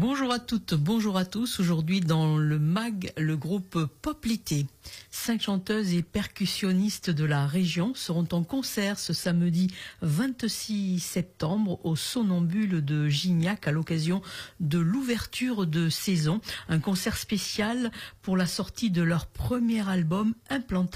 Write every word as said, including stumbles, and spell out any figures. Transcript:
Bonjour à toutes, bonjour à tous. Aujourd'hui dans le mag, le groupe Poplité. Cinq chanteuses et percussionnistes de la région seront en concert ce samedi vingt-six septembre au Somnambule de Gignac à l'occasion de l'ouverture de saison. Un concert spécial pour la sortie de leur premier album Implantable.